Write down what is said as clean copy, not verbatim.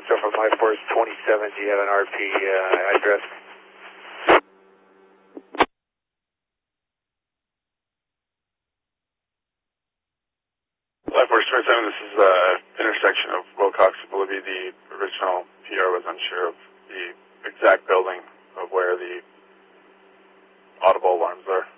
so from my force 27, do you have an RP address? Life Force 27, this is intersection of Wilcox and Willoughby. The original PR was unsure of the exact building of where the audible alarms are.